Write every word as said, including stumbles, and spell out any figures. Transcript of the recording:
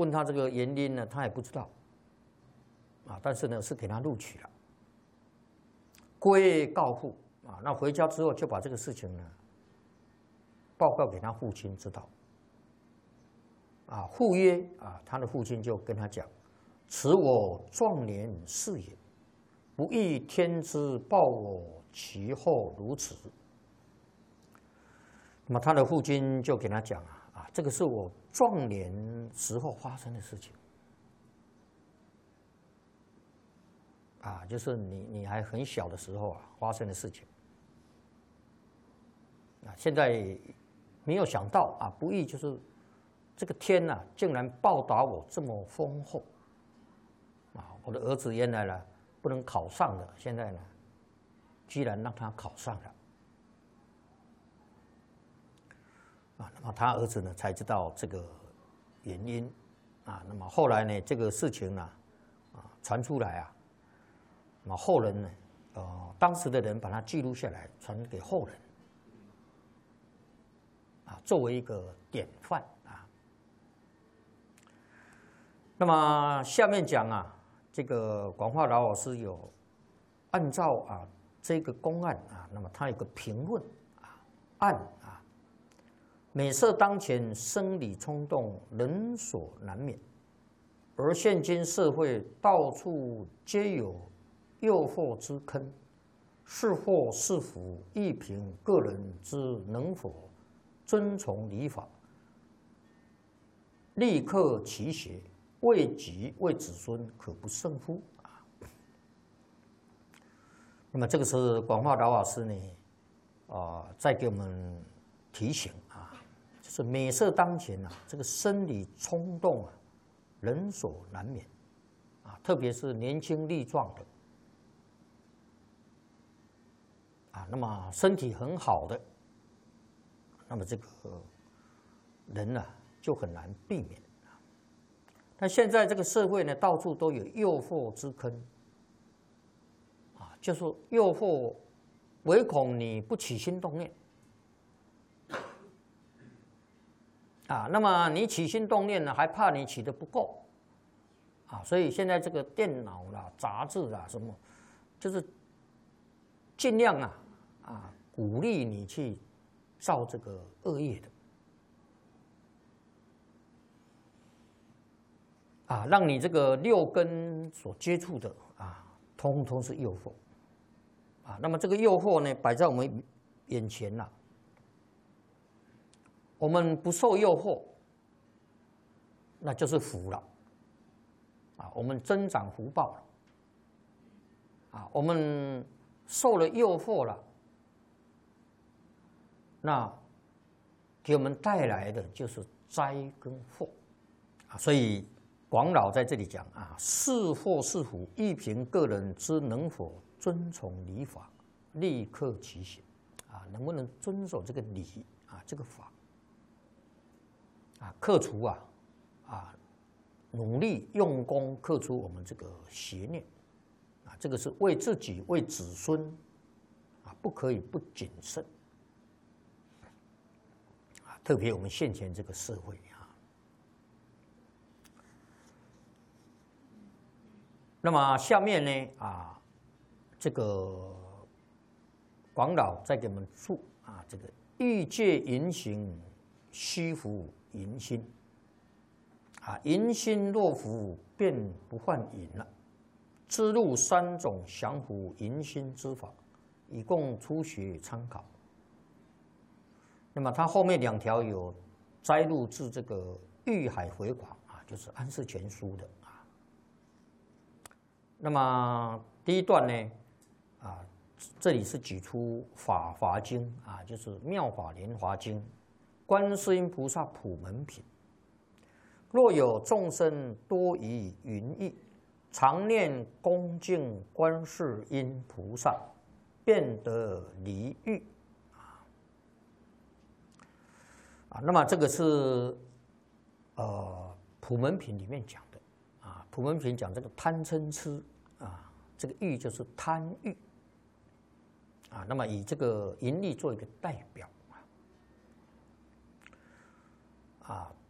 问他这个原因呢，他也不知道。啊，但是呢是给他录取了，归告父啊。那回家之后就把这个事情呢报告给他父亲知道。啊，父曰啊，他的父亲就跟他讲：“此我壮年事也，不义天之报我其后如此。”那么他的父亲就给他讲啊啊，这个是我壮年时候发生的事情。啊，就是你你还很小的时候啊发生的事情。啊，现在没有想到啊，不义就是这个天呐、啊，竟然报答我这么丰厚。啊，我的儿子原来呢不能考上的，现在呢居然让他考上了。啊，那么他儿子呢才知道这个原因。啊，那么后来呢这个事情呢啊传出来啊。那么后人呢，呃，当时的人把它记录下来，传给后人，啊，作为一个典范啊。那么下面讲啊，这个广化老老师有按照啊这个公案啊，那么他有个评论啊，案啊，美色当前，生理冲动，人所难免，而现今社会到处皆有诱惑之坑，是祸是福，亦凭个人之能否遵从礼法，立克其邪，为己为子孙，可不胜乎？啊！那么这个是广化老老师呢，啊、呃，在给我们提醒啊，就是美色当前啊，这个生理冲动啊，人所难免啊，特别是年轻力壮的。啊，那么身体很好的，那么这个人呢、啊、就很难避免。但现在这个社会呢，到处都有诱惑之坑，啊，就是诱惑，唯恐你不起心动念。啊，那么你起心动念呢，还怕你起的不够，啊，所以现在这个电脑啦、杂志啦什么，就是尽量啊。啊，鼓励你去造这个恶业的，啊，让你这个六根所接触的啊，通通是诱惑，啊，那么这个诱惑呢，摆在我们眼前了、啊，我们不受诱惑，那就是福了，啊，我们增长福报了，啊，我们受了诱惑了。那给我们带来的就是灾跟祸啊，所以广老在这里讲啊，是祸是福，亦凭个人之能否遵从礼法，立克其邪啊，能不能遵守这个礼啊，这个法啊，克除啊啊，努力用功克除我们这个邪念啊，这个是为自己为子孙啊，不可以不谨慎。特别我们现前这个社会啊，那么下面呢啊，这个广老再给我们注啊，这个欲界淫行，虚服淫心啊，淫心若服，便不犯淫了。知入三种降服淫心之法，以供初学参考。那么它后面两条有摘录自这个《玉海回广》啊，就是安世全书的啊。那么第一段呢，啊，这里是举出《法华经》啊，就是《妙法莲华经》，观世音菩萨普门品。若有众生多疑云意，常念恭敬观世音菩萨，便得离欲。啊，那么这个是呃普门品里面讲的啊，普门品讲这个贪嗔痴啊，这个欲就是贪欲啊，那么以这个淫力做一个代表啊，